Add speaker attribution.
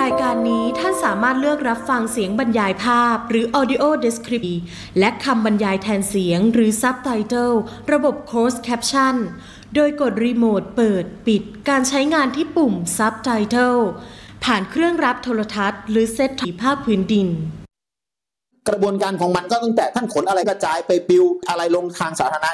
Speaker 1: ายการนี้ท่านสามารถเลือกรับฟังเสียงบรรยายภาพหรือ Audio Description และคำบรรยายแทนเสียงหรือ Subtitle ระบบ Closed Caption โดยกดรีโมทเปิดปิดการใช้งานที่ปุ่ม Subtitle ผ่านเครื่องรับโทรทัศน์หรือเซตถ่ายภาพพื้นดิน
Speaker 2: กระบวนการของมันก็ตั้งแต่ท่านขนอะไรกระจายไปปิวอะไรลงทางสาธารณะ